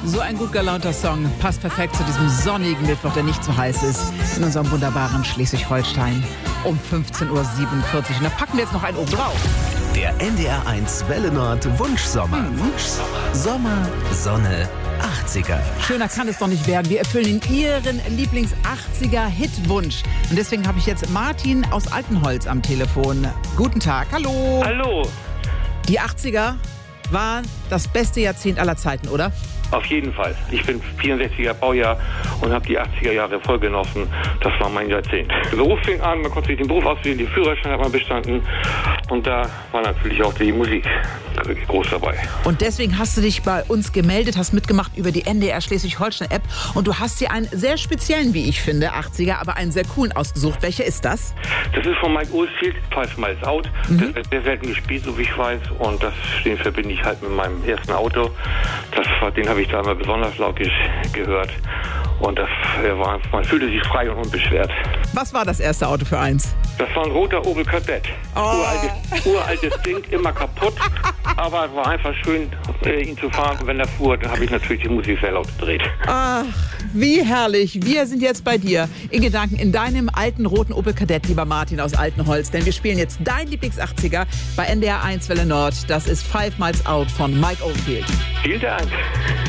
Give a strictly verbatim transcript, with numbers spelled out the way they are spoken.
So ein gut gelaunter Song passt perfekt zu diesem sonnigen Mittwoch, der nicht zu heiß ist, in unserem wunderbaren Schleswig-Holstein um fünfzehn Uhr siebenundvierzig. Und da packen wir jetzt noch einen oben drauf. Der N D R eins Welle Nord Wunschsommer. Mhm. Sommer, Sonne, achtziger. Schöner kann es doch nicht werden. Wir erfüllen Ihren Lieblings-achtziger-Hitwunsch. Und deswegen habe ich jetzt Martin aus Altenholz am Telefon. Guten Tag, hallo. Hallo. Die achtziger waren das beste Jahrzehnt aller Zeiten, oder? Auf jeden Fall. Ich bin vierundsechziger Baujahr und habe die achtziger Jahre voll genossen. Das war mein Jahrzehnt. Der Beruf fing an, man konnte sich den Beruf auswählen, die Führerschein hat man bestanden. Und da war natürlich auch die Musik wirklich groß dabei. Und deswegen hast du dich bei uns gemeldet, hast mitgemacht über die N D R Schleswig-Holstein-App. Und du hast dir einen sehr speziellen, wie ich finde, achtziger, aber einen sehr coolen ausgesucht. Welcher ist das? Das ist von Mike Oldfield, Five Miles Out. Mhm. Das wird sehr selten gespielt, so wie ich weiß. Und das, den verbinde ich halt mit meinem ersten Auto. Das war, den habe ich da immer besonders laut gehört. Und das war, man fühlte sich frei und unbeschwert. Was war das erste Auto für eins? Das war ein roter Opel Kadett. Oh. Uraltes, uraltes Ding, immer kaputt. Aber es war einfach schön, ihn zu fahren. Und wenn er fuhr, dann habe ich natürlich die Musik sehr laut gedreht. Ach, wie herrlich. Wir sind jetzt bei dir. In Gedanken in deinem alten roten Opel Kadett, lieber Martin aus Altenholz. Denn wir spielen jetzt dein Lieblings-achtziger bei N D R eins Welle Nord. Das ist Five Miles Out von Mike Oldfield. Vielen Dank.